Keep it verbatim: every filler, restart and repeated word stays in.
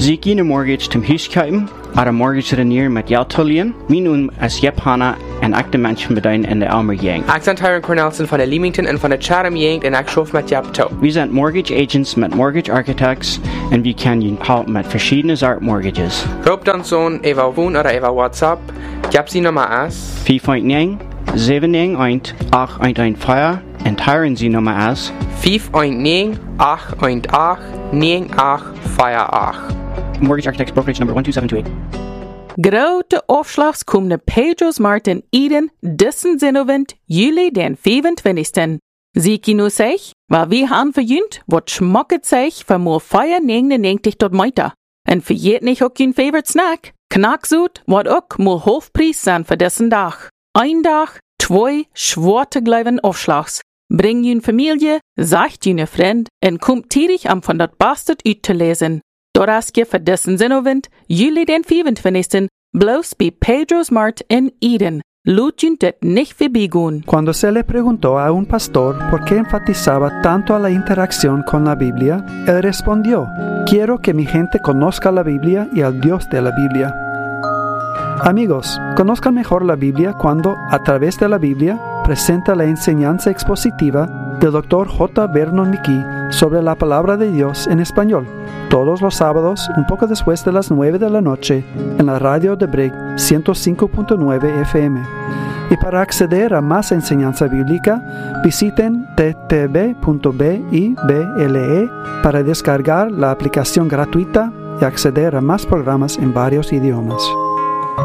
Ziki na mortgage tim huiskuipen, ar a mortgage renier met jouwtolien, minun as jep hana en acte menschen beduin in de Elmer Yang. Accent Tyron Cornelson van de Leamington en van de Chatham Yang en actschoof met jep toe. We zijn mortgage agents met mortgage architects en we kan je helpen met verschillende soort mortgages. Roep dan zo'n eva woon of eva WhatsApp, jep sie nummer as vier negen zeven negen acht acht een vier en Tyron sie nummer as vier negen acht acht negen acht vier acht. Mortgage Architects Brokerage number one two seven two eight. Grote opslags komende Pedro's Martin Eden dissen Zinnowend juli den vierentwintigsten. Ziki nu sich, waar wie han verjunt, wat schmocket sich voor moe vier negenennegentig tot meter. En vergeet niet ook je favorite snack. Knackzoet, wat ook moe hoofdprijs zijn voor dessen dag. Ein dag, twee schwarte gleiven opslags. Bring je familie, sagt je vriend en komt tierig am von dat bastard uit te lezen. Doraskje voor dessen Zinnowend, juli den vierentwintigsten, bloos bij Pedro's Mart in Eden. Luchen det nicht verbigun. Cuando se le preguntó a un pastor por qué enfatizaba tanto a la interacción con la Biblia, él respondió: quiero que mi gente conozca la Biblia y al Dios de la Biblia. Amigos, conozcan mejor la Biblia cuando, a través de la Biblia, presenta la enseñanza expositiva del doctor J. Vernon McGee sobre la palabra de Dios en español, todos los sábados, un poco después de las nueve de la noche, en la radio de Brig ciento cinco punto nueve F M. Y para acceder a más enseñanza bíblica, visiten t t b punto bible para descargar la aplicación gratuita y acceder a más programas en varios idiomas.